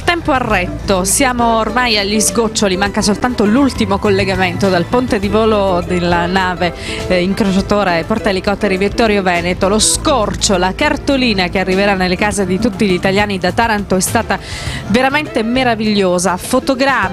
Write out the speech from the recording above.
Il tempo ha retto, siamo ormai agli sgoccioli, manca soltanto l'ultimo collegamento dal ponte di volo della nave incrociatore portaelicotteri Vittorio Veneto. Lo scorcio, la cartolina che arriverà nelle case di tutti gli italiani da Taranto è stata veramente meravigliosa. Fotogrammi,